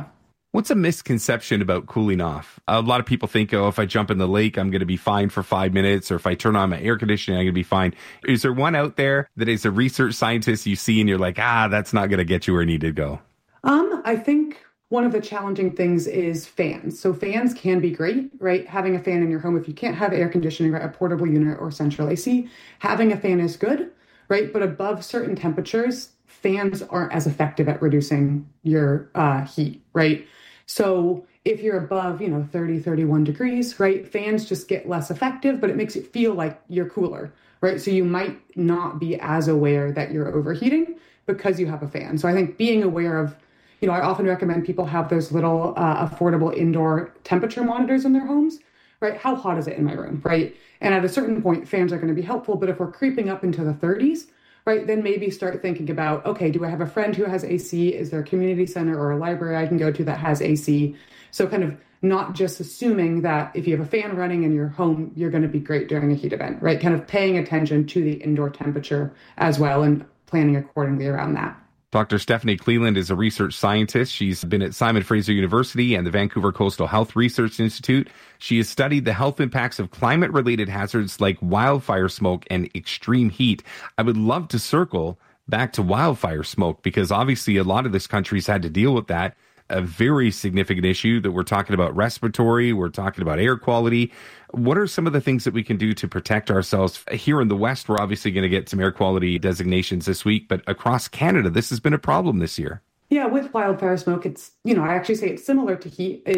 What's a misconception about cooling off? A lot of people think, oh, if I jump in the lake, I'm going to be fine for 5 minutes, or if I turn on my air conditioning, I'm going to be fine. Is there one out there that is a research scientist you see and you're like, that's not going to get you where you need to go? I think one of the challenging things is fans. So fans can be great, right? Having a fan in your home, if you can't have air conditioning, right, a portable unit or central AC, having a fan is good, right? But above certain temperatures, fans aren't as effective at reducing your heat, right? So if you're above, 30, 31 degrees, right, fans just get less effective, but it makes it feel like you're cooler, right? So you might not be as aware that you're overheating because you have a fan. So I think being aware of, I often recommend people have those little affordable indoor temperature monitors in their homes, right? How hot is it in my room, right? And at a certain point, fans are going to be helpful, but if we're creeping up into the 30s, right, then maybe start thinking about, okay, do I have a friend who has AC? Is there a community center or a library I can go to that has AC? So kind of not just assuming that if you have a fan running in your home, you're going to be great during a heat event, right? Kind of paying attention to the indoor temperature as well and planning accordingly around that. Dr. Stephanie Cleland is a research scientist. She's been at Simon Fraser University and the Vancouver Coastal Health Research Institute. She has studied the health impacts of climate-related hazards like wildfire smoke and extreme heat. I would love to circle back to wildfire smoke because obviously a lot of this country's had to deal with that. A very significant issue that we're talking about respiratory, we're talking about air quality. What are some of the things that we can do to protect ourselves? Here in the West, we're obviously going to get some air quality designations this week, but across Canada, this has been a problem this year. Yeah, with wildfire smoke, it's, I actually say it's similar to heat.